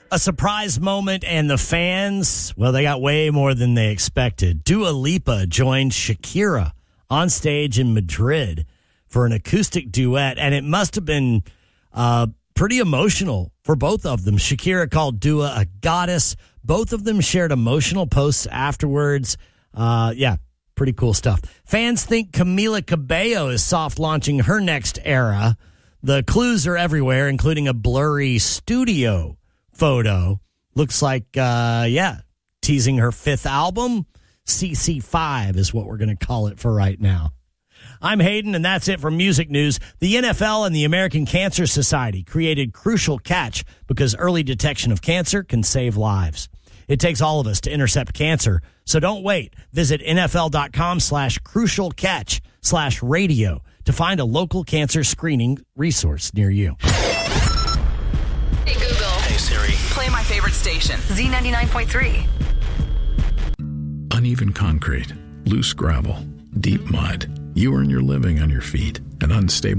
A surprise moment, and the fans, well, they got way more than they expected. Dua Lipa joined Shakira on stage in Madrid for an acoustic duet, and it must have been pretty emotional for both of them. Shakira called Dua a goddess. Both of them shared emotional posts afterwards. Pretty cool stuff. Fans think Camila Cabello is soft launching her next era. The clues are everywhere, including a blurry studio photo. Looks like, teasing her fifth album. CC5 is what we're going to call it for right now. I'm Hayden, and that's it for music news. The NFL and the American Cancer Society created Crucial Catch because early detection of cancer can save lives. It takes all of us to intercept cancer, so don't wait. Visit NFL.com/crucialcatch/radio to find a local cancer screening resource near you. Hey, Google. Hey, Siri. Play my favorite station, Z99.3. Uneven concrete, loose gravel, deep mud. You earn your living on your feet. An unstable